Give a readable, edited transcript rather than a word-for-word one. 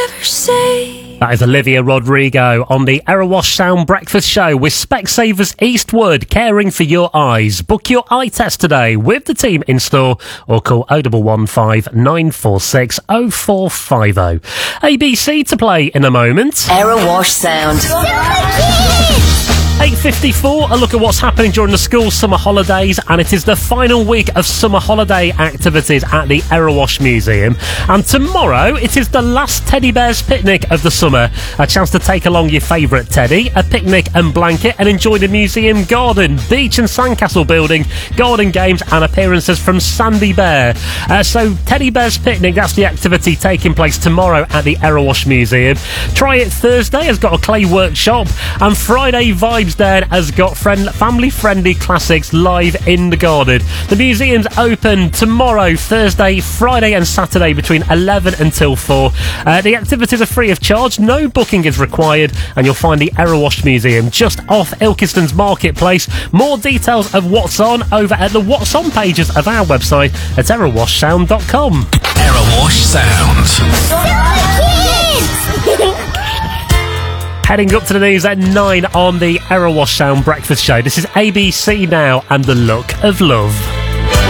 ever say. That is Olivia Rodrigo on the Erewash Sound Breakfast Show with Specsavers Eastwood, caring for your eyes. Book your eye test today with the team in store or call 0115 946 0450. ABC to play in a moment. Erewash Sound. 8:54, a look at what's happening during the school summer holidays, and it is the final week of summer holiday activities at the Erewash Museum. And tomorrow, it is the last Teddy Bears picnic of the summer. A chance to take along your favourite teddy, a picnic and blanket, and enjoy the museum garden, beach and sandcastle building, garden games, and appearances from Sandy Bear. So, Teddy Bears picnic, that's the activity taking place tomorrow at the Erewash Museum. Try It Thursday has got a clay workshop, and Friday Vibes Then has got family-friendly classics live in the garden. The museum's open tomorrow, Thursday, Friday and Saturday between 11 until 4. The activities are free of charge, no booking is required, and you'll find the Erewash Museum just off Ilkeston's Marketplace. More details of what's on over at the What's On pages of our website at erewashsound.com. Erewash Sound. Heading up to the news at 9 on the Erewash Sound Breakfast Show. This is ABC now and The Look of Love.